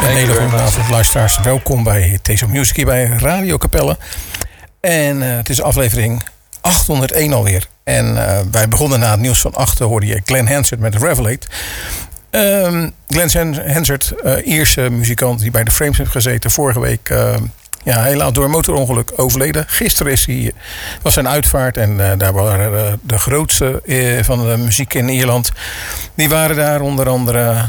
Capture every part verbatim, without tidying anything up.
Een hele goede avond, luisteraars. Welkom bij Taste of Music hier bij Radio Capelle. En uh, het is aflevering achthonderdéén alweer. En uh, wij begonnen na het nieuws van achter hoorde je Glenn Hansard met Revelate. Um, Glenn Hansard, uh, Ierse muzikant die bij de Frames heeft gezeten. Vorige week uh, ja, helaas door een motorongeluk overleden. Gisteren is hij, was zijn uitvaart en uh, daar waren uh, de grootste uh, van de muziek in Ierland. Die waren daar onder andere...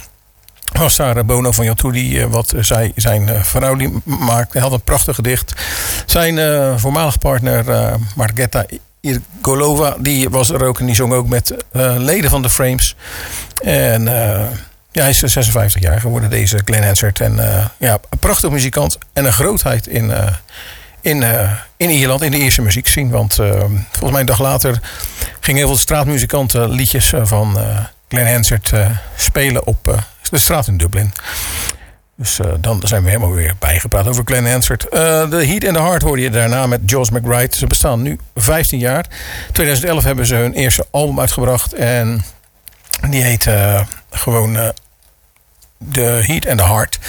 was daar Bono van Jatoudi, wat zij, zijn vrouw die maakte. Hij had een prachtig gedicht. Zijn uh, voormalig partner uh, Margetta Irgolova, die was er ook en die zong ook met uh, leden van de Frames. En uh, ja, hij is zesenvijftig jaar geworden, deze Glenn Hansard. En uh, ja, een prachtig muzikant en een grootheid in, uh, in, uh, in Ierland, in de Ierse muziekscene. Want uh, volgens mij een dag later gingen heel veel straatmuzikanten liedjes van uh, Glenn Hansard uh, spelen op... Uh, de straat in Dublin. Dus uh, dan zijn we helemaal weer bijgepraat over Glenn Hansard. Uh, de Heat and the Heart hoorde je daarna met Josh McBride. Ze bestaan nu vijftien jaar. twintig elf hebben ze hun eerste album uitgebracht. En die heet uh, gewoon uh, The Heat and the Heart.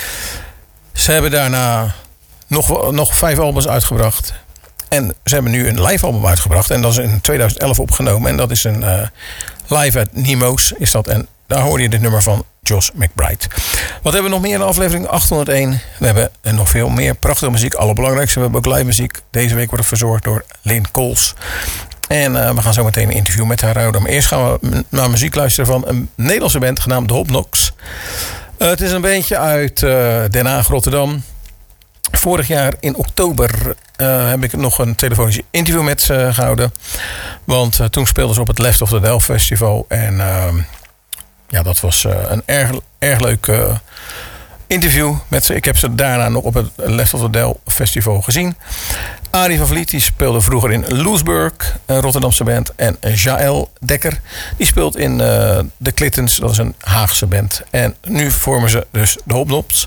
Ze hebben daarna nog, nog vijf albums uitgebracht. En ze hebben nu een live album uitgebracht. En dat is in twintig elf opgenomen. En dat is een uh, live at Nemo's is dat. En daar hoorde je dit nummer van Josh McBride. Wat hebben we nog meer in de aflevering achthonderdéén? We hebben nog veel meer prachtige muziek. Allerbelangrijkste, we hebben ook live muziek. Deze week wordt het verzorgd door Lynn Coles. En uh, we gaan zo meteen een interview met haar houden. Maar eerst gaan we naar muziek luisteren van een Nederlandse band genaamd de Hopknoks. Uh, het is een bandje uit uh, Den Haag, Rotterdam. Vorig jaar in oktober uh, heb ik nog een telefonisch interview met ze gehouden. Want uh, toen speelden ze op het Left of the Dell Festival. En... Uh, Ja, dat was uh, een erg, erg leuk uh, interview met ze. Ik heb ze daarna nog op het Left of the Dell Festival gezien. Arie van Vliet, die speelde vroeger in Loesburg, een Rotterdamse band. En Jaël Dekker, die speelt in uh, de Clintons, dat is een Haagse band. En nu vormen ze dus de Hopknoks.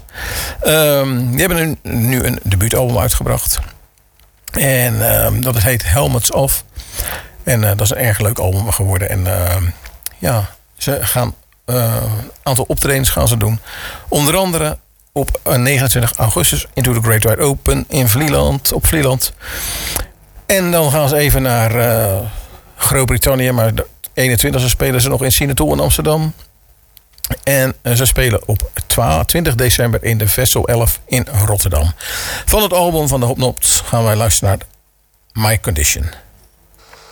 Um, die hebben nu, nu een debuutalbum uitgebracht. En uh, dat heet Helmets Off. En uh, dat is een erg leuk album geworden. En uh, ja, ze gaan... Een uh, aantal optredens gaan ze doen. Onder andere op uh, negenentwintig augustus Into the Great Wide Open in Vlieland, op Vlieland. En dan gaan ze even naar uh, Groot-Brittannië, maar de eenentwintigste spelen ze nog in Sinatol in Amsterdam. En uh, ze spelen op twintig december in de Vessel elf in Rotterdam. Van het album van de Hopknoks gaan wij luisteren naar My Condition.